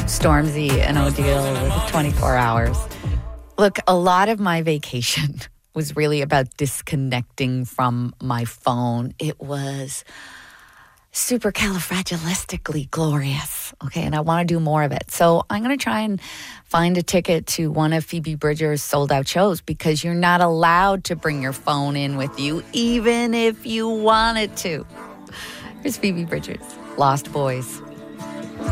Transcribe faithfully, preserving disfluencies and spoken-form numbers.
Stormzy and Odile with twenty-four hours. Look, a lot of my vacation was really about disconnecting from my phone. It was supercalifragilistically glorious. Okay, and I want to do more of it. So I'm going to try and find a ticket to one of Phoebe Bridgers' sold out shows, because you're not allowed to bring your phone in with you, even if you wanted to. Here's Phoebe Bridgers, Lost Boys.